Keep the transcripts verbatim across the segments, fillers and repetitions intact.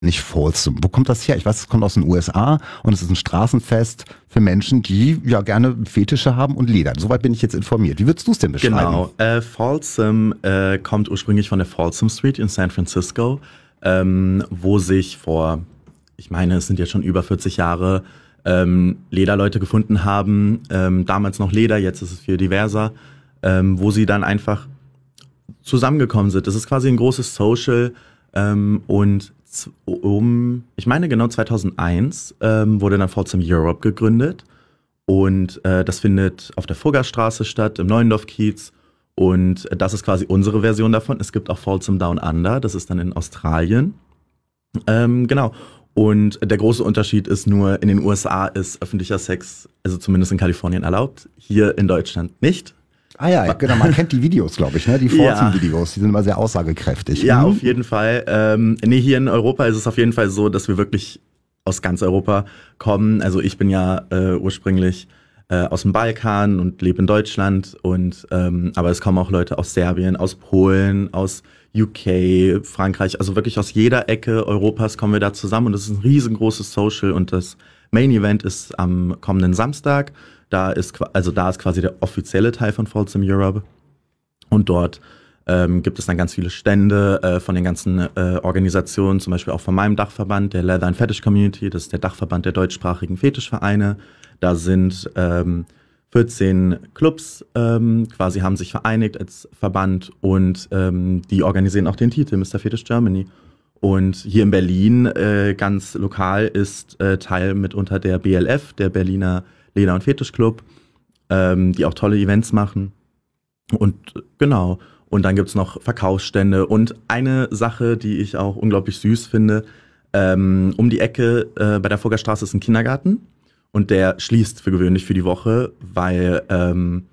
nicht Folsom. Wo kommt das her? Ich weiß, es kommt aus den U S A und es ist ein Straßenfest für Menschen, die ja gerne Fetische haben und Leder. Soweit bin ich jetzt informiert. Wie würdest du es denn beschreiben? Genau, äh, Folsom äh, kommt ursprünglich von der Folsom Street in San Francisco, ähm, wo sich vor, ich meine, es sind jetzt schon über vierzig Jahre, ähm, Lederleute gefunden haben. Ähm, damals noch Leder, jetzt ist es viel diverser, ähm, wo sie dann einfach zusammengekommen sind. Das ist quasi ein großes Social ähm, und um, ich meine genau zweitausendeins ähm, wurde dann Folsom Europe gegründet und äh, das findet auf der Fuggerstraße statt, im Neuendorf-Kiez und das ist quasi unsere Version davon. Es gibt auch Folsom Down Under, das ist dann in Australien. Ähm, genau. Und der große Unterschied ist nur, in den U S A ist öffentlicher Sex, also zumindest in Kalifornien erlaubt, hier in Deutschland nicht. Ah ja, genau, man kennt die Videos, glaube ich, ne? Die Folsom-Videos, die sind immer sehr aussagekräftig. Ja, mhm. auf jeden Fall. Ähm, nee, hier in Europa ist es auf jeden Fall so, dass wir wirklich aus ganz Europa kommen. Also ich bin ja äh, ursprünglich äh, aus dem Balkan und lebe in Deutschland. Und ähm, aber es kommen auch Leute aus Serbien, aus Polen, aus U K, Frankreich. Also wirklich aus jeder Ecke Europas kommen wir da zusammen. Und das ist ein riesengroßes Social. Und das Main Event ist am kommenden Samstag. Da ist, also da ist quasi der offizielle Teil von Folsom Europe. Und dort ähm, gibt es dann ganz viele Stände äh, von den ganzen äh, Organisationen, zum Beispiel auch von meinem Dachverband, der Leather and Fetish Community. Das ist der Dachverband der deutschsprachigen Fetischvereine. Da sind ähm, vierzehn Clubs, ähm, quasi haben sich vereinigt als Verband und ähm, die organisieren auch den Titel Mister Fetish Germany. Und hier in Berlin, äh, ganz lokal, ist äh, Teil mitunter der B L F, der Berliner Leder- und Fetischclub, ähm, die auch tolle Events machen. Und genau, und dann gibt's noch Verkaufsstände. Und eine Sache, die ich auch unglaublich süß finde, ähm, um die Ecke äh, bei der Fuggerstraße ist ein Kindergarten. Und der schließt für gewöhnlich für die Woche, weil ähm,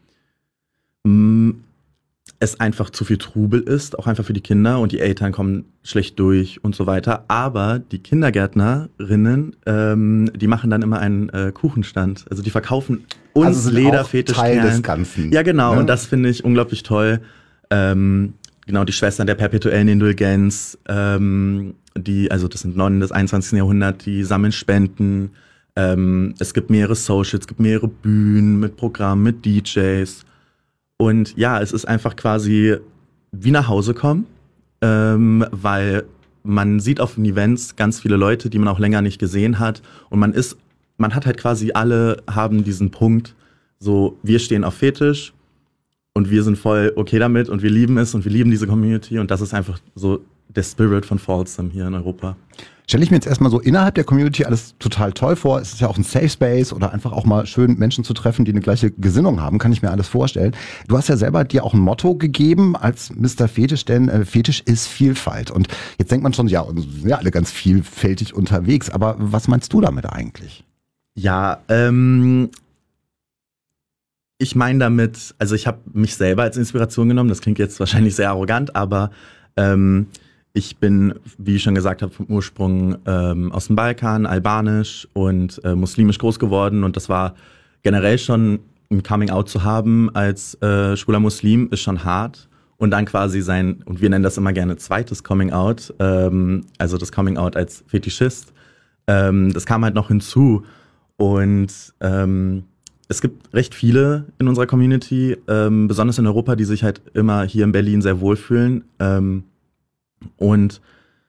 mh, es einfach zu viel Trubel ist, auch einfach für die Kinder und die Eltern kommen schlecht durch und so weiter. Aber die Kindergärtnerinnen, ähm, die machen dann immer einen äh, Kuchenstand. Also die verkaufen uns also Lederfetischperlen. Teil des Ganzen. Ja, genau. Ne? Und das finde ich unglaublich toll. Ähm, genau, die Schwestern der perpetuellen Indulgenz, ähm, die, also das sind Nonnen des einundzwanzigsten Jahrhunderts, die sammeln Spenden. Ähm, es gibt mehrere Socials, es gibt mehrere Bühnen mit Programmen, mit D Js. Und ja, es ist einfach quasi wie nach Hause kommen, ähm, weil man sieht auf den Events ganz viele Leute, die man auch länger nicht gesehen hat. Und man ist, man hat halt quasi alle haben diesen Punkt, so wir stehen auf Fetisch und wir sind voll okay damit und wir lieben es und wir lieben diese Community. Und das ist einfach so der Spirit von Folsom hier in Europa. Stelle ich mir jetzt erstmal so innerhalb der Community alles total toll vor. Es ist ja auch ein Safe Space oder einfach auch mal schön Menschen zu treffen, die eine gleiche Gesinnung haben, kann ich mir alles vorstellen. Du hast ja selber dir auch ein Motto gegeben als Mister Fetisch, denn äh, Fetisch ist Vielfalt. Und jetzt denkt man schon, ja, wir sind ja alle ganz vielfältig unterwegs. Aber was meinst du damit eigentlich? Ja, ähm, ich meine damit, also ich habe mich selber als Inspiration genommen. Das klingt jetzt wahrscheinlich sehr arrogant, aber ähm, ich bin, wie ich schon gesagt habe, vom Ursprung ähm, aus dem Balkan, albanisch und äh, muslimisch groß geworden. Und das war generell schon ein Coming-out zu haben als äh, schwuler Muslim, ist schon hart. Und dann quasi sein, und wir nennen das immer gerne zweites Coming-out, ähm, also das Coming-out als Fetischist. Ähm, das kam halt noch hinzu. Und ähm, es gibt recht viele in unserer Community, ähm, besonders in Europa, die sich halt immer hier in Berlin sehr wohlfühlen. Ähm, Und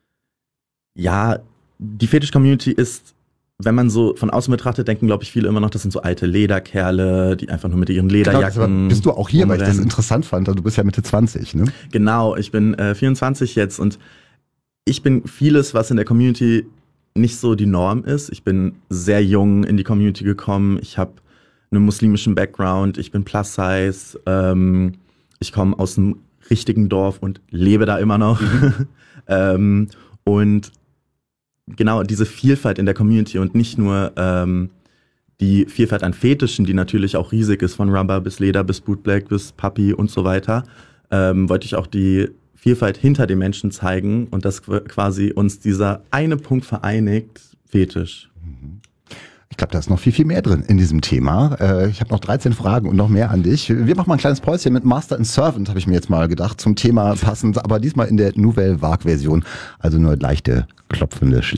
ja, die Fetisch-Community ist, wenn man so von außen betrachtet, denken, glaube ich, viele immer noch, das sind so alte Lederkerle, die einfach nur mit ihren Lederjacken Genau, bist du auch hier, umrennen. weil ich das interessant fand. Du bist ja Mitte zwanzig, ne? Genau, ich bin äh, vierundzwanzig jetzt und ich bin vieles, was in der Community nicht so die Norm ist. Ich bin sehr jung in die Community gekommen. Ich habe einen muslimischen Background. Ich bin plus size. Ähm, ich komme aus einem richtigen Dorf und lebe da immer noch. Mhm. ähm, und genau diese Vielfalt in der Community und nicht nur ähm, die Vielfalt an Fetischen, die natürlich auch riesig ist, von Rubber bis Leder bis Bootblack bis Puppy und so weiter, ähm, wollte ich auch die Vielfalt hinter den Menschen zeigen und dass quasi uns dieser eine Punkt vereinigt, Fetisch. Ich glaube, da ist noch viel, viel mehr drin in diesem Thema. Äh, ich habe noch dreizehn Fragen und noch mehr an dich. Wir machen mal ein kleines Päuschen mit Master and Servant, habe ich mir jetzt mal gedacht, zum Thema passend, aber diesmal in der Nouvelle Vague Version, also nur leichte klopfende